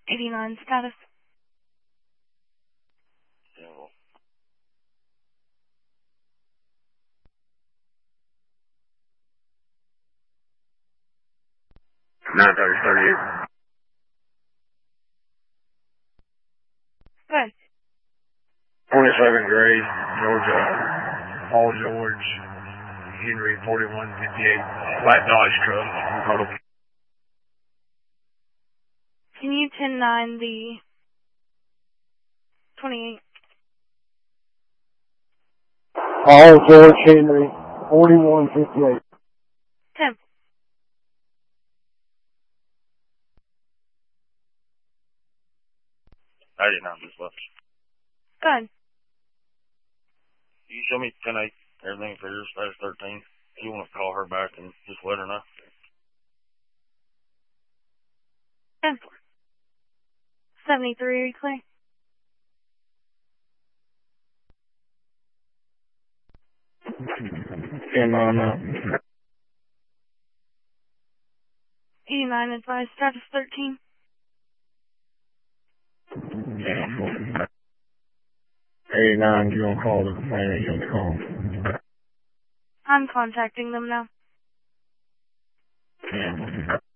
89 status. Yeah, well. Nine 38. Good. 27 Gray, Georgia, Paul George, Henry 4158, Black Dodge truck. Can you 10-9 the 28? Paul George Henry, 4158. 10. Just left. Good. You show me 10-8, everything for your status 13. If you want to call her back and just let her know. 10. 73, are you clear? No. 89 advised status 13. Yeah. 89, you gonna call the complainant, you gonna call. I'm contacting them now. Yeah.